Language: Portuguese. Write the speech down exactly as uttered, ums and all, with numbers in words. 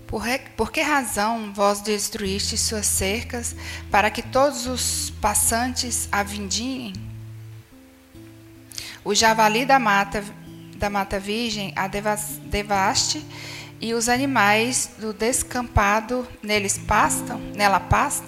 Por, re, por que razão vós destruíste suas cercas, para que todos os passantes a vindiem? O javali da mata, da mata virgem a devaste, e os animais do descampado neles pastam, nela pastam?